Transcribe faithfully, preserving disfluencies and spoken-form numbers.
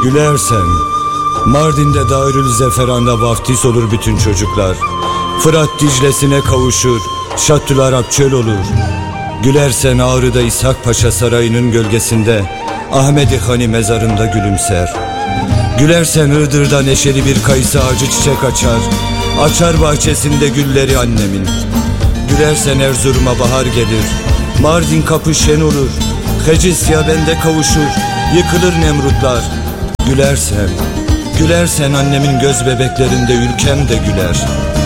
Gülersen Mardin'de Darülzeferan'da vaftiz olur bütün çocuklar. Fırat Dicle'sine kavuşur, Şattül Arap çöl olur. Gülersen Ağrı'da İshak Paşa Sarayı'nın gölgesinde Ahmedi Hani mezarında gülümser. Gülersen Iğdır'da neşeli bir kayısı ağacı çiçek açar, açar bahçesinde gülleri annemin. Gülersen Erzurum'a bahar gelir, Mardin kapı şen olur, Hecisya bende kavuşur, yıkılır Nemrutlar. Gülersen, gülersen annemin göz bebeklerinde ülkem de güler.